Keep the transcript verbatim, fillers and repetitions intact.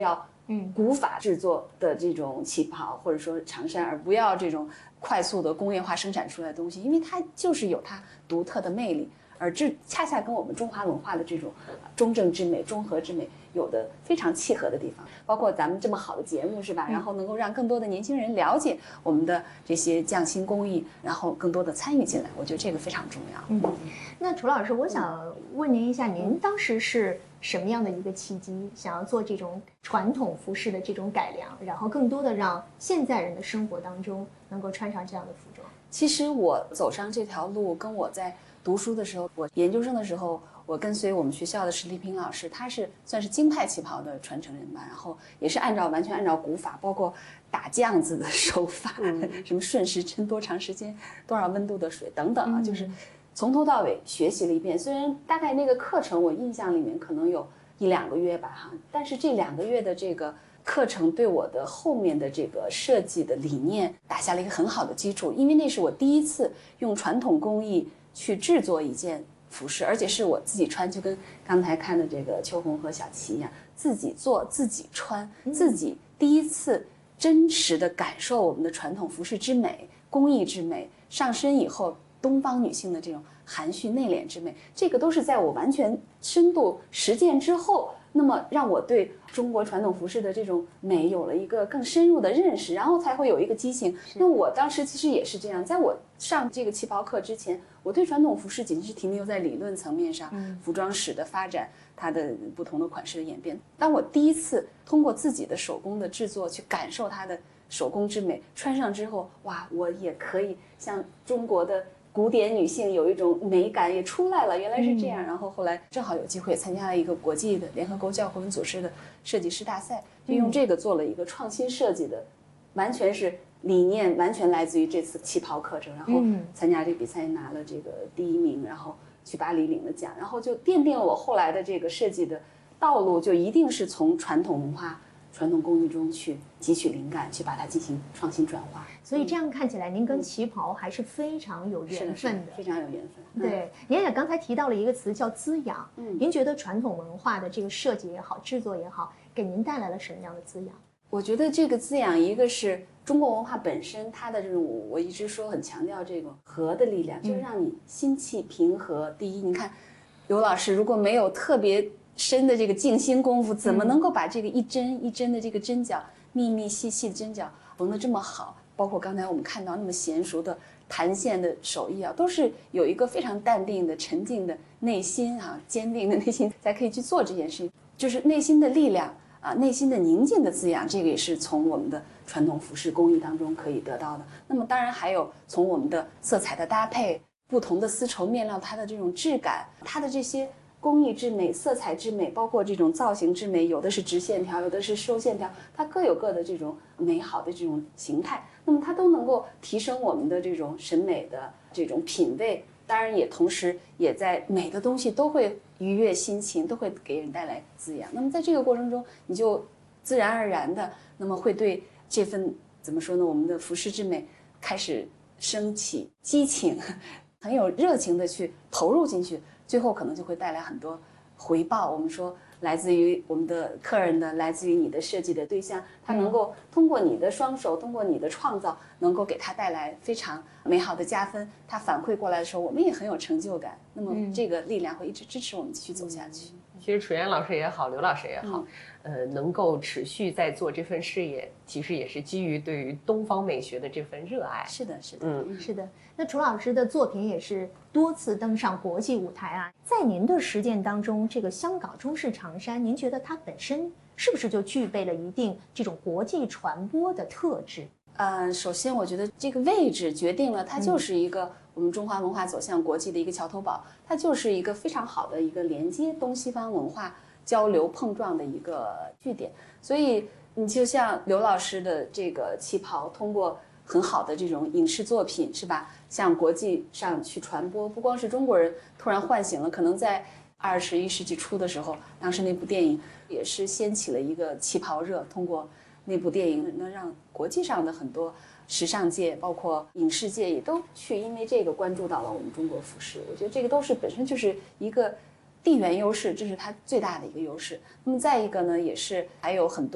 要嗯古法制作的这种旗袍或者说长衫，而不要这种快速的工业化生产出来的东西，因为它就是有它独特的魅力，而这恰恰跟我们中华文化的这种中正之美、中和之美有的非常契合的地方。包括咱们这么好的节目是吧？然后能够让更多的年轻人了解我们的这些匠心工艺，然后更多的参与进来，我觉得这个非常重要。 嗯，那楚老师，我想问您一下，您当时是什么样的一个契机，想要做这种传统服饰的这种改良，然后更多的让现在人的生活当中能够穿上这样的服装？ 其实我走上这条路，跟我在读书的时候，我研究生的时候，我跟随我们学校的史丽萍老师，他是算是京派旗袍的传承人吧，然后也是按照完全按照古法，包括打酱子的手法，嗯、什么瞬时蒸多长时间、多少温度的水等等啊，嗯、就是从头到尾学习了一遍。虽然大概那个课程我印象里面可能有一两个月吧哈，但是这两个月的这个课程对我的后面的这个设计的理念打下了一个很好的基础，因为那是我第一次用传统工艺去制作一件服饰，而且是我自己穿，就跟刚才看的这个秋红和小琪一样，自己做自己穿，自己第一次真实的感受我们的传统服饰之美、工艺之美，上身以后东方女性的这种含蓄内敛之美，这个都是在我完全深度实践之后，那么让我对中国传统服饰的这种美有了一个更深入的认识，然后才会有一个激情。那我当时其实也是这样，在我上这个旗袍课之前，我对传统服饰仅是停留在理论层面上，嗯、服装史的发展，它的不同的款式的演变。当我第一次通过自己的手工的制作去感受它的手工之美，穿上之后，哇，我也可以像中国的古典女性有一种美感也出来了，原来是这样。嗯、然后后来正好有机会参加了一个国际的联合国教科文组织的设计师大赛，就用这个做了一个创新设计的，完全是理念完全来自于这次旗袍课程，然后参加这个比赛拿了这个第一名，然后去巴黎领了奖，然后就奠定了我后来的这个设计的道路，就一定是从传统文化、传统工艺中去汲取灵感，去把它进行创新转化。 所以这样看起来，您跟旗袍还是非常有缘分的， 的非常有缘分。 嗯、对，您也刚才提到了一个词叫滋养。嗯，您觉得传统文化的这个设计也好，制作也好，给您带来了什么样的滋养？ 我觉得这个滋养，一个是中国文化本身，它的这种我一直说很强调这个和的力量，就是让你心气平和。第一，你看刘老师如果没有特别深的这个静心功夫，怎么能够把这个一针一针的这个针脚，密密细细的针脚缝得这么好？包括刚才我们看到那么娴熟的弹线的手艺啊，都是有一个非常淡定的、沉静的内心啊，坚定的内心才可以去做这件事情，就是内心的力量啊，内心的宁静的滋养，这个也是从我们的传统服饰工艺当中可以得到的。那么当然还有从我们的色彩的搭配，不同的丝绸面料它的这种质感，它的这些工艺之美、色彩之美，包括这种造型之美，有的是直线条，有的是收线条，它各有各的这种美好的这种形态，那么它都能够提升我们的这种审美的这种品味，当然也同时也在美的东西都会愉悦心情，都会给人带来滋养。那么在这个过程中，你就自然而然的，那么会对这份怎么说呢，我们的服饰之美开始升起激情，很有热情的去投入进去，最后可能就会带来很多回报。我们说来自于我们的客人的，来自于你的设计的对象，他能够通过你的双手，通过你的创造，能够给他带来非常美好的加分。他反馈过来的时候，我们也很有成就感。那么这个力量会一直支持我们继续走下去。 嗯、其实楚源老师也好，刘老师也好，嗯、呃，能够持续在做这份事业，其实也是基于对于东方美学的这份热爱。 是的，是的， 嗯，是的。那楚老师的作品也是多次登上国际舞台啊。在您的实践当中，这个香港中式长衫，您觉得它本身是不是就具备了一定这种国际传播的特质？ 呃，首先我觉得这个位置决定了它就是一个我们中华文化走向国际的一个桥头堡，它就是一个非常好的一个连接东西方文化交流碰撞的一个据点。所以你就像刘老师的这个旗袍，通过很好的这种影视作品是吧，向国际上去传播，不光是中国人突然唤醒了，可能在二十一世纪初的时候，当时那部电影也是掀起了一个旗袍热，通过那部电影能让国际上的很多时尚界包括影视界也都去因为这个关注到了我们中国服饰。我觉得这个都是本身就是一个地缘优势，这是它最大的一个优势。那么再一个呢，也是还有很多